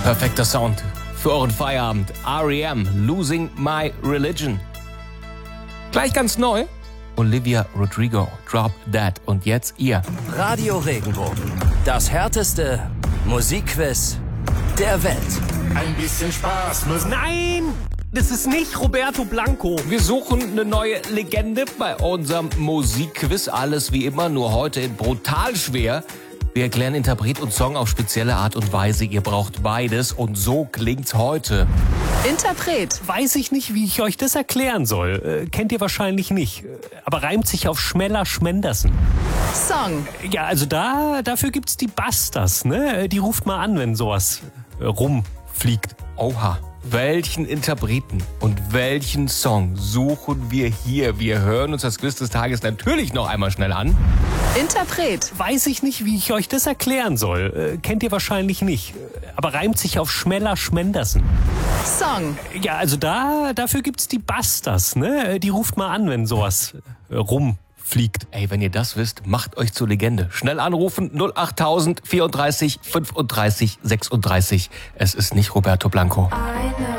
Perfekter Sound für euren Feierabend. R.E.M. Losing My Religion. Gleich ganz neu. Olivia Rodrigo, Drop Dead. Und jetzt ihr. Radio Regenbogen. Das härteste Musikquiz der Welt. Ein bisschen Spaß muss. Nein, das ist nicht Roberto Blanco. Wir suchen eine neue Legende bei unserem Musikquiz. Alles wie immer, nur heute in brutal schwer. Wir erklären Interpret und Song auf spezielle Art und Weise. Ihr braucht beides und so klingt's heute. Interpret. Weiß ich nicht, wie ich euch das erklären soll. Kennt ihr wahrscheinlich nicht. Aber reimt sich auf Schmeller Schmendersen. Song. Ja, also dafür gibt's die Busters, ne? Die ruft mal an, wenn sowas rumfliegt. Oha. Welchen Interpreten und welchen Song suchen wir hier? Wir hören uns das Quiz des Tages natürlich noch einmal schnell an. Interpret. Weiß ich nicht, wie ich euch das erklären soll. Kennt ihr wahrscheinlich nicht. Aber reimt sich auf Schmeller Schmendersen. Song. Ja, also dafür gibt's die Busters, ne? Die ruft mal an, wenn sowas rumfliegt. Ey, wenn ihr das wisst, macht euch zur Legende. Schnell anrufen 08000 34 35 36. Es ist nicht Roberto Blanco.